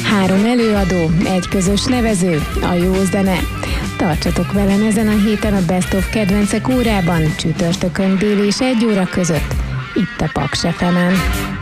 3 előadó, egy közös nevező, a jó zene. Tartsatok velem ezen a héten a Best of kedvencek órában, csütörtökön dél és 1 óra között, itt a Paks FM-en.